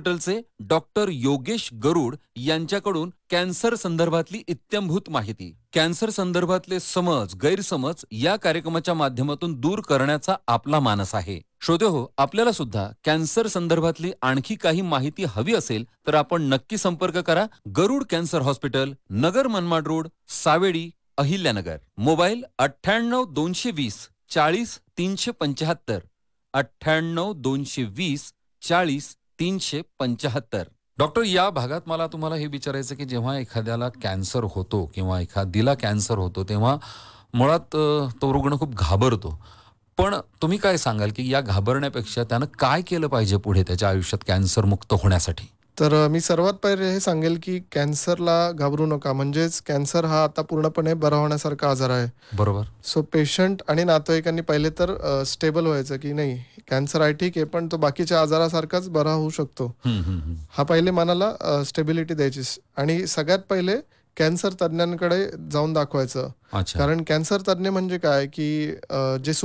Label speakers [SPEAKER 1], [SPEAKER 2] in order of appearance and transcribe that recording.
[SPEAKER 1] हॉस्पिटलचे डॉक्टर योगेश गरुड यांच्याकडून कॅन्सर संदर्भातली इत्थंभूत माहिती, कॅन्सर संदर्भातले समज गैरसमज या कार्यक्रमाच्या माध्यमातून दूर करण्याचा आपला मानस आहे. श्रोते हो, आपल्याला सुद्धा कॅन्सर संदर्भातली आणखी काही माहिती हवी असेल तर आपण नक्की संपर्क करा. गरुड cancer hospital, Nagar Manmad road, Savedi, Ahilyanagar. Mobile 98 220 40 375, 98 220 40 375. Doctor, या भागात मला तुम्हाला हे विचारायचं की जेव्हा एखाद्याला कॅन्सर होतो किंवा एखादीला कॅन्सर होतो तेव्हा मुळात तो रुग्ण खूप घाबरतो. पण तुम्ही काय सांगाल की या घाबरण्यापेक्षा त्यानं काय केलं पाहिजे पुढे त्याच्या आयुष्यात कॅन्सर मुक्त होण्यासाठी?
[SPEAKER 2] तर मी सर्वात पहिले हे सांगेल की कॅन्सरला घाबरू नका. म्हणजेच कॅन्सर हा आता पूर्णपणे बरा होण्यासारखा आजार आहे.
[SPEAKER 1] बरोबर.
[SPEAKER 2] सो पेशंट आणि नातेवाईकांनी पहिले तर स्टेबल व्हायचं की नाही, कॅन्सर आहे ठीक आहे, पण तो बाकीच्या आजारासारखाच बरा होऊ शकतो. हा पहिले मनाला स्टेबिलिटी द्यायची. आणि सगळ्यात पहिले कॅन्सर तज्ञांकडे जाऊन दाखवायचं.
[SPEAKER 1] अच्छा.
[SPEAKER 2] कारण कॅन्सर तज्ञ म्हणजे काय की जे